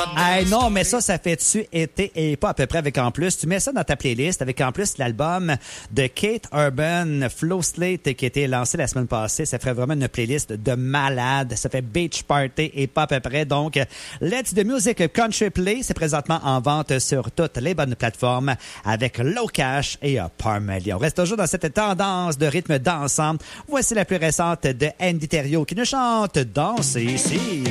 Hey, non, mais ça fait-tu été et pas à peu près avec en plus. Tu mets ça dans ta playlist avec en plus l'album de Kate Urban, Flow Slate, qui a été lancé la semaine passée. Ça ferait vraiment une playlist de malade. Ça fait beach party et pas à peu près. Donc, Let's the Music Country Play, c'est présentement en vente sur toutes les bonnes plateformes avec Low Cash et Parmelia. On reste toujours dans cette tendance de rythme dansant. Voici la plus récente de Andy Thériault qui nous chante Danser ici.